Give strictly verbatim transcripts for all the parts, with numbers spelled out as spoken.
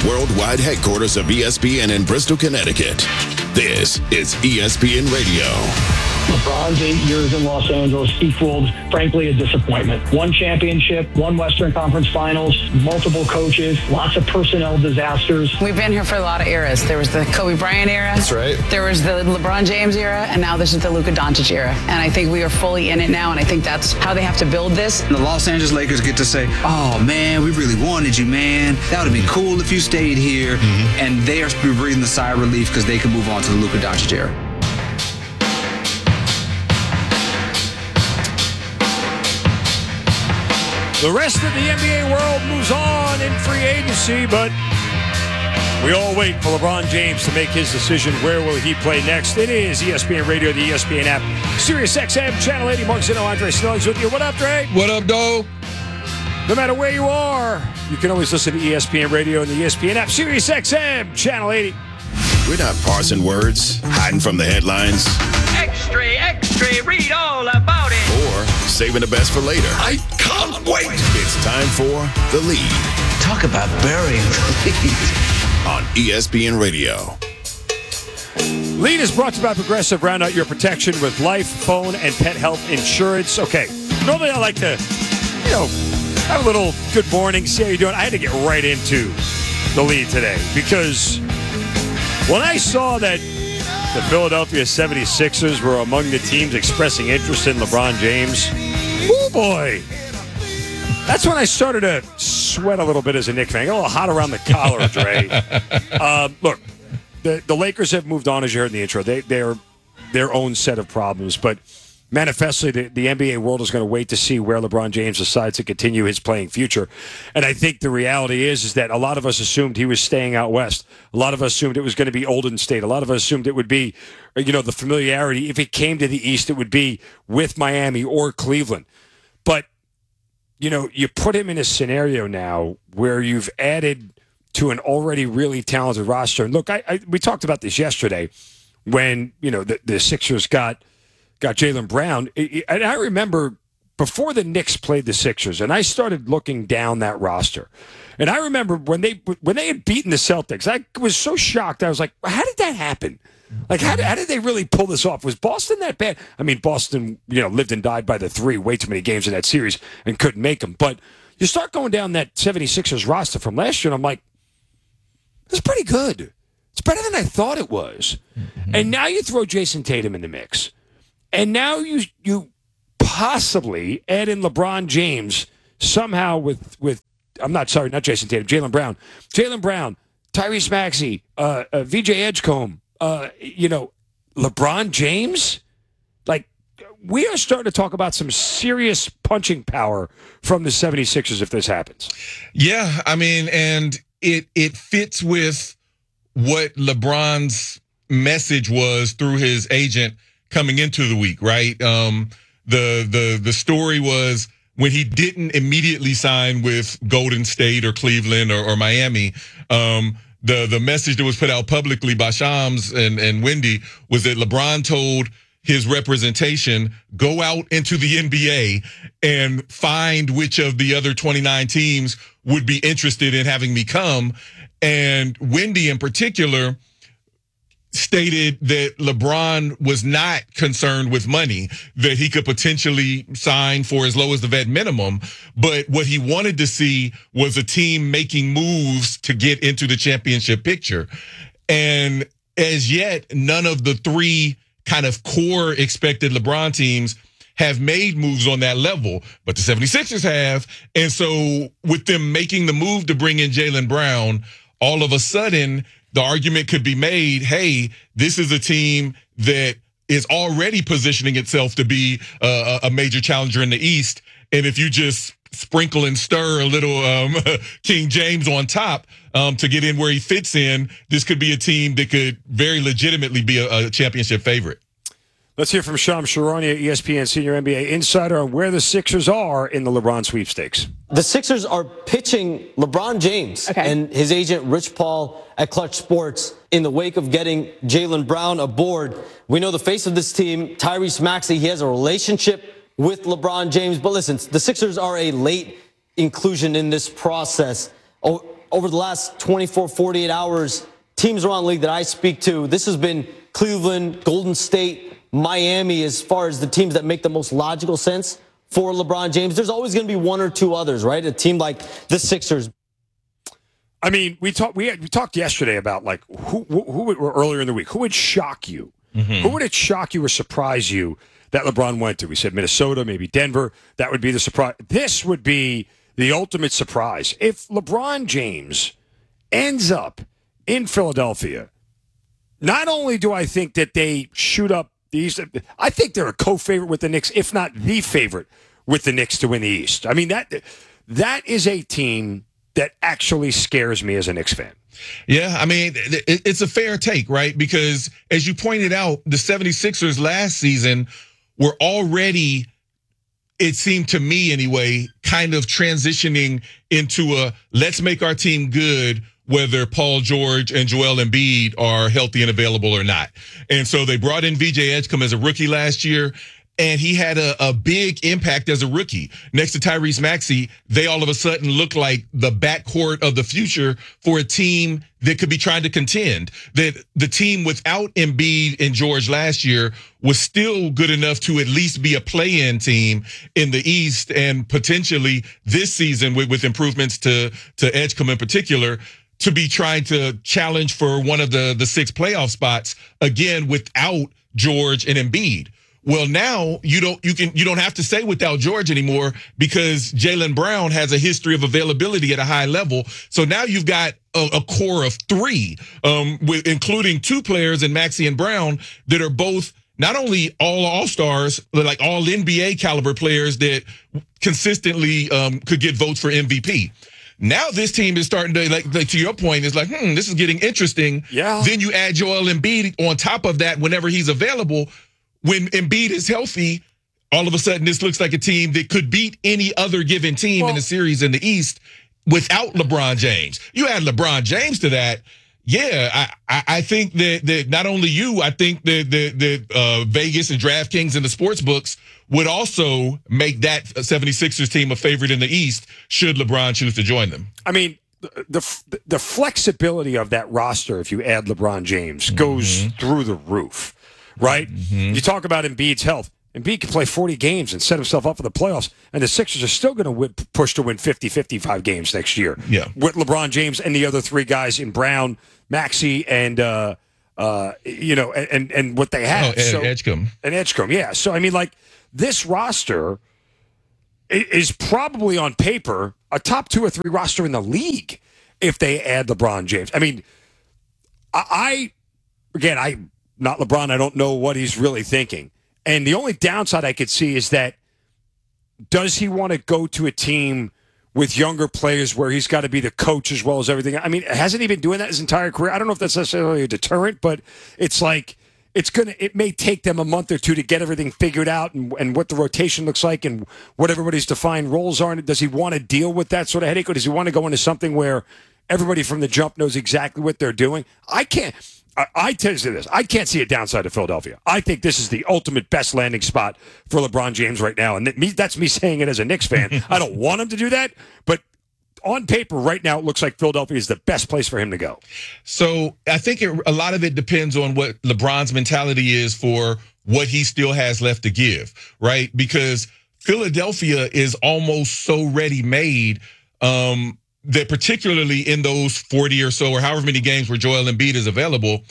the worldwide headquarters of E S P N in Bristol, Connecticut. This is E S P N Radio. LeBron's eight years in Los Angeles equaled, frankly, a disappointment. One championship, one Western Conference Finals, multiple coaches, lots of personnel disasters. We've been here for a lot of eras. There was the Kobe Bryant era. That's right. There was the LeBron James era, and now this is the Luka Doncic era. And I think we are fully in it now, and I think that's how they have to build this. The Los Angeles Lakers get to say, oh, man, we really wanted you, man. That would have been cool if you stayed here. Mm-hmm. And they are breathing the sigh of relief because they can move on to the Luka Doncic era. The rest of the N B A world moves on in free agency, but we all wait for LeBron James to make his decision. Where will he play next? It is E S P N Radio, the E S P N app, Sirius X M, Channel eighty. Mark Zinno, Andre Snelling's with you. What up, Dre? What up, dog? No matter where you are, you can always listen to E S P N Radio and the E S P N app, Sirius X M, Channel eighty. We're not parsing words, hiding from the headlines. Extra, extra, read all about it. Or saving the best for later. I can't wait. It's time for The Lead. Talk about burying the lead. On E S P N Radio. Lead is brought to you by Progressive. Round out your protection with life, phone, and pet health insurance. Okay, normally I like to, you know, have a little good morning, see how you're doing. I had to get right into The Lead today because when I saw that the Philadelphia seventy-sixers were among the teams expressing interest in LeBron James, oh boy, that's when I started to sweat a little bit as a Knicks fan. I got a little hot around the collar, Dre. uh, look, the, the Lakers have moved on, as you heard in the intro. They, they're their own set of problems, but manifestly, the, the N B A world is going to wait to see where LeBron James decides to continue his playing future. And I think the reality is, is that a lot of us assumed he was staying out west. A lot of us assumed it was going to be Golden State. A lot of us assumed it would be, you know, the familiarity. If it came to the East, it would be with Miami or Cleveland. But, you know, you put him in a scenario now where you've added to an already really talented roster. And look, I, I we talked about this yesterday when, you know, the, the Sixers got got Jaylen Brown. And I remember before the Knicks played the Sixers, and I started looking down that roster. And I remember when they when they had beaten the Celtics, I was so shocked. I was like, how did that happen? Like, how did, how did they really pull this off? Was Boston that bad? I mean, Boston, you know, lived and died by the three, way too many games in that series and couldn't make them. But you start going down that seventy-sixers roster from last year, and I'm like, it's pretty good. It's better than I thought it was. Mm-hmm. And now you throw Jason Tatum in the mix. And now you you possibly add in LeBron James somehow with, with I'm not sorry, not Jason Tatum, Jaylen Brown. Jaylen Brown, Tyrese Maxey, uh, uh, V J Edgecombe, uh, you know, LeBron James. Like, we are starting to talk about some serious punching power from the seventy-sixers if this happens. Yeah, I mean, and it it fits with what LeBron's message was through his agent coming into the week, right? Um, the the the story was when he didn't immediately sign with Golden State or Cleveland or, or Miami. Um, the the message that was put out publicly by Shams and and Wendy was that LeBron told his representation, go out into the N B A and find which of the other twenty-nine teams would be interested in having me come. And Wendy in particular stated that LeBron was not concerned with money, that he could potentially sign for as low as the vet minimum. But what he wanted to see was a team making moves to get into the championship picture. And as yet, none of the three kind of core expected LeBron teams have made moves on that level, but the seventy-sixers have. And so with them making the move to bring in Jaylen Brown, all of a sudden, the argument could be made, hey, this is a team that is already positioning itself to be a, a major challenger in the East. And if you just sprinkle and stir a little um, King James on top um, to get in where he fits in, this could be a team that could very legitimately be a, a championship favorite. Let's hear from Shams Charania, E S P N senior N B A insider, on where the Sixers are in the LeBron sweepstakes. The Sixers are pitching LeBron James okay. and his agent Rich Paul at Clutch Sports in the wake of getting Jaylen Brown aboard. We know the face of this team, Tyrese Maxey, he has a relationship with LeBron James. But listen, the Sixers are a late inclusion in this process. Oh, over the last twenty-four, forty-eight hours, teams around the league that I speak to, this has been Cleveland, Golden State, Miami, as far as the teams that make the most logical sense for LeBron James. There's always going to be one or two others, right? A team like the Sixers. I mean, we talked we, we talked yesterday about, like, who, who, who would, or earlier in the week, who would shock you? Mm-hmm. Who would it shock you or surprise you that LeBron went to? We said Minnesota, maybe Denver. That would be the surprise. This would be the ultimate surprise. If LeBron James ends up in Philadelphia, not only do I think that they shoot up the East, I think they're a co-favorite with the Knicks, if not the favorite with the Knicks to win the East. I mean, that that is a team that actually scares me as a Knicks fan. Yeah, I mean, it's a fair take, right? Because as you pointed out, the seventy-sixers last season were already, it seemed to me anyway, kind of transitioning into a let's make our team good whether Paul George and Joel Embiid are healthy and available or not. And so they brought in V J Edgecombe as a rookie last year, and he had a, a big impact as a rookie. Next to Tyrese Maxey, they all of a sudden look like the backcourt of the future for a team that could be trying to contend. That the team without Embiid and George last year was still good enough to at least be a play-in team in the East, and potentially this season with, with improvements to, to Edgecombe in particular, to be trying to challenge for one of the, the six playoff spots again without George and Embiid. Well, now you don't you can you don't have to say without George anymore, because Jaylen Brown has a history of availability at a high level. So now you've got a, a core of three, um, with including two players in Maxey and Brown that are both not only all all-stars, but like all N B A caliber players that consistently um, could get votes for M V P. Now this team is starting to, like, like to your point, is like, hmm, this is getting interesting. Yeah. Then you add Joel Embiid on top of that whenever he's available. When Embiid is healthy, all of a sudden this looks like a team that could beat any other given team well, in the series in the East without LeBron James. You add LeBron James to that, yeah, I, I, I think that, that not only you, I think that, that, that uh, Vegas and DraftKings and the sports books would also make that seventy-sixers team a favorite in the East should LeBron choose to join them. I mean, the the, the flexibility of that roster, if you add LeBron James, goes mm-hmm. through the roof, right? Mm-hmm. You talk about Embiid's health. Embiid can play forty games and set himself up for the playoffs, and the Sixers are still going to push to win fifty, fifty-five games next year. Yeah. With LeBron James and the other three guys in Brown, Maxey, and uh, uh, you know, and and what they have. Oh, and so, Edgecombe. And Edgecombe, yeah. So I mean, like, this roster is probably on paper a top two or three roster in the league if they add LeBron James. I mean, I, I again, I not LeBron. I don't know what he's really thinking. And the only downside I could see is that, does he want to go to a team with younger players where he's got to be the coach as well as everything? I mean, hasn't he been doing that his entire career? I don't know if that's necessarily a deterrent, but it's like it's gonna. It may take them a month or two to get everything figured out and, and what the rotation looks like and what everybody's defined roles are. And does he want to deal with that sort of headache, or does he want to go into something where everybody from the jump knows exactly what they're doing? I can't. I, I tell you this, I can't see a downside to Philadelphia. I think this is the ultimate best landing spot for LeBron James right now. And that me, that's me saying it as a Knicks fan. I don't want him to do that, but on paper right now, it looks like Philadelphia is the best place for him to go. So I think it, a lot of it depends on what LeBron's mentality is for what he still has left to give, right? Because Philadelphia is almost so ready-made, um, that particularly in those forty or so or however many games where Joel Embiid is available,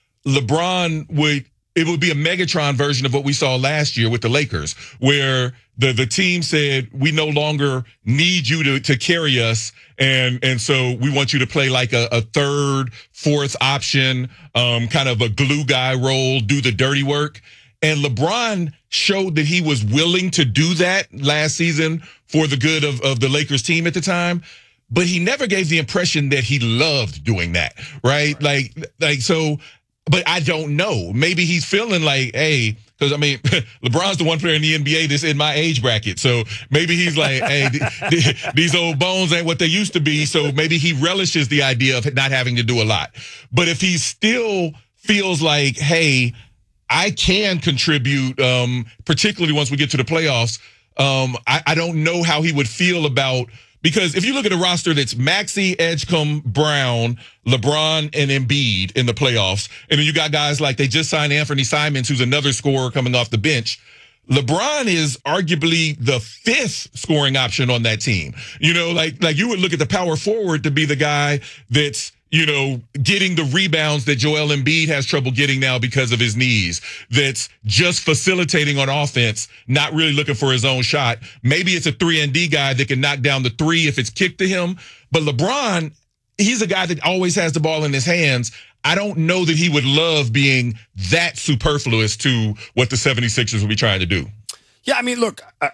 LeBron would, it would be a Megatron version of what we saw last year with the Lakers, where the, the team said, we no longer need you to, to carry us. And, and so we want you to play like a, a third, fourth option, um, kind of a glue guy role, do the dirty work. And LeBron showed that he was willing to do that last season for the good of, of the Lakers team at the time. But he never gave the impression that he loved doing that, right? Like, like so, but I don't know. Maybe he's feeling like, hey, because, I mean, LeBron's the one player in the N B A that's in my age bracket. So maybe he's like, hey, th- th- these old bones ain't what they used to be. So maybe he relishes the idea of not having to do a lot. But if he still feels like, hey, I can contribute, um, particularly once we get to the playoffs, um, I, I don't know how he would feel about, Because if you look at a roster that's Maxey, Edgecombe, Brown, LeBron, and Embiid in the playoffs, and then you got guys like they just signed Anthony Simons, who's another scorer coming off the bench. LeBron is arguably the fifth scoring option on that team. You know, like like you would look at the power forward to be the guy that's, you know, getting the rebounds that Joel Embiid has trouble getting now because of his knees, that's just facilitating on offense, not really looking for his own shot. Maybe it's a three and D guy that can knock down the three if it's kicked to him. But LeBron, he's a guy that always has the ball in his hands. I don't know that he would love being that superfluous to what the seventy-sixers will be trying to do. Yeah, I mean, look, uh,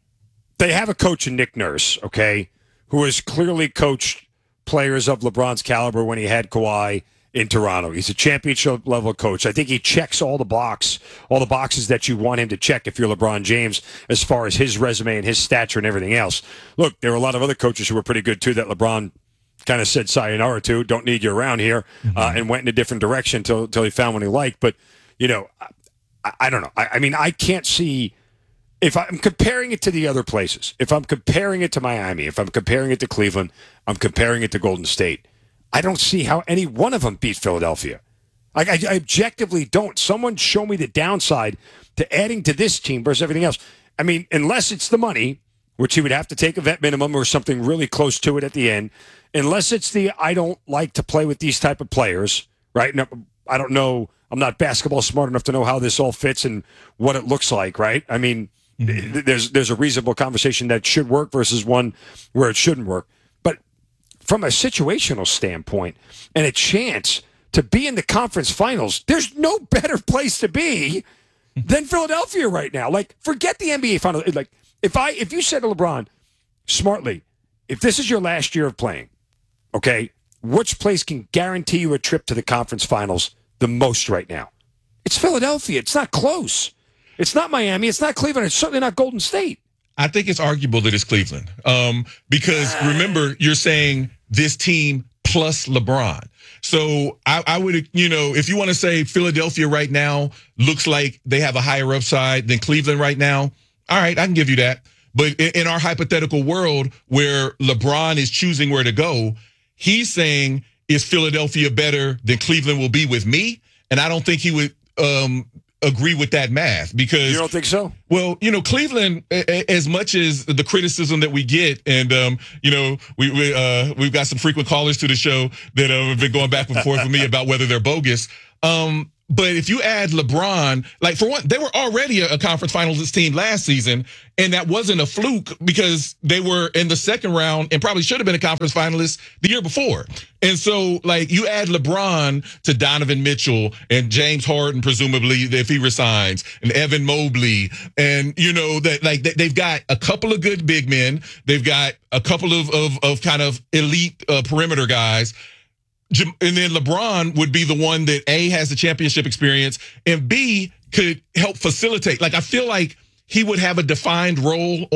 they have a coach in Nick Nurse, okay, who has clearly coached players of LeBron's caliber when he had Kawhi in Toronto. He's a championship level coach. I think he checks all the box, all the boxes that you want him to check if you're LeBron James, as far as his resume and his stature and everything else. Look, there were a lot of other coaches who were pretty good too that LeBron kind of said sayonara to, don't need you around here, mm-hmm. uh, and went in a different direction until until he found one he liked. But, you know, I, I don't know. I, I mean, I can't see, if I'm comparing it to the other places, if I'm comparing it to Miami, if I'm comparing it to Cleveland, I'm comparing it to Golden State, I don't see how any one of them beat Philadelphia. Like, I, I objectively don't. Someone show me the downside to adding to this team versus everything else. I mean, unless it's the money, which he would have to take a vet minimum or something really close to it at the end, unless it's the I don't like to play with these type of players, right? No, I don't know. I'm not basketball smart enough to know how this all fits and what it looks like, right? I mean, mm-hmm. there's there's a reasonable conversation that should work versus one where it shouldn't work. But from a situational standpoint and a chance to be in the conference finals, there's no better place to be than Philadelphia right now. Like, forget the N B A finals. Like, if I if you said to LeBron, smartly, if this is your last year of playing, okay, which place can guarantee you a trip to the conference finals the most right now? It's Philadelphia. It's not close. It's not Miami. It's not Cleveland. It's certainly not Golden State. I think it's arguable that it's Cleveland. Um, because remember, you're saying this team plus LeBron. So I, I would, you know, if you want to say Philadelphia right now looks like they have a higher upside than Cleveland right now, all right, I can give you that. But in our hypothetical world where LeBron is choosing where to go, he's saying, is Philadelphia better than Cleveland will be with me? And I don't think he would um, agree with that math because— You don't think so? Well, you know, Cleveland, as much as the criticism that we get, and, um, you know, we, we, uh, we've got some frequent callers to the show that uh, have been going back and forth with me about whether they're bogus. Um, But if you add LeBron, like for one, they were already a conference finalist team last season, and that wasn't a fluke because they were in the second round and probably should have been a conference finalist the year before. And so, like, you add LeBron to Donovan Mitchell and James Harden, presumably if he resigns, and Evan Mobley, and you know that like they've got a couple of good big men, they've got a couple of of, of kind of elite uh, perimeter guys. And then LeBron would be the one that A, has the championship experience, and B, could help facilitate. Like, I feel like he would have a defined role